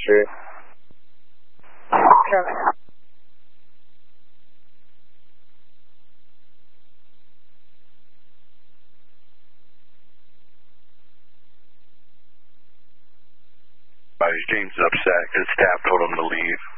Street. Affirmative. James is upset because staff told him to leave.